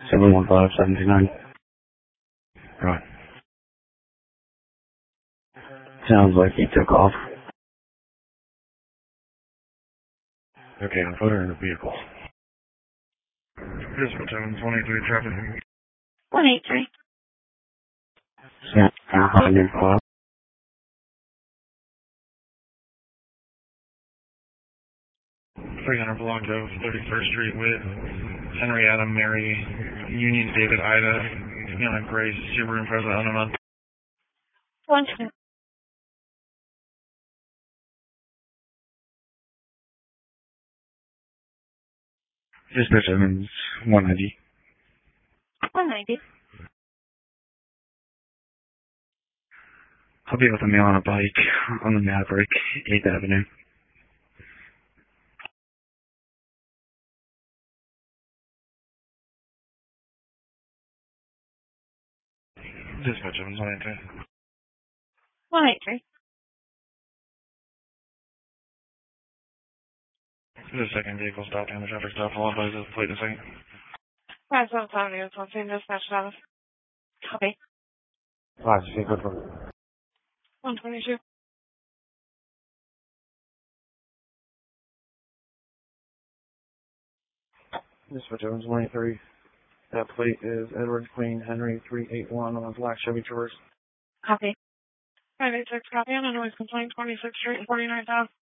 71579. Right. Sounds like he took off. Okay, I'll put her in the vehicle. Dispatch 183 traffic. 183. Yeah, 105. 300 Belong Grove, 31st Street with Henry Adam, Mary, Union, David, Ida, Anna, Grace, Subaru, Impreza, Unknown. 1, 2. Dispatch 190. 190. I'll be with a male on a bike on the Maverick, 8th Avenue. Dispatch 183. 183. The second vehicle stopped and the traffic stop followed by the plate in a second. 575 is on same dispatch status. Copy. 5, see, good for 122. Dispatch 123. That plate is Edward Queen Henry 381 on a black Chevy Traverse. Copy. 586 copy on a noise complaint, 26th Street and 49th Ave.